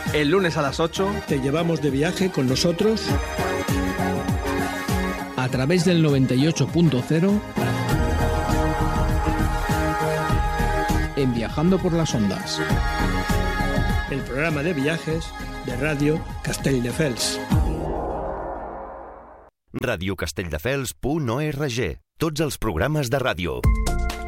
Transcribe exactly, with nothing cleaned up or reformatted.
El lunes a las ocho te llevamos de viaje con nosotros a través del noventa y ocho punto cero en Viajando por las Ondas. El programa de viajes de Ràdio Castelldefels. radio castelldefels punt org. Tots els programes de ràdio.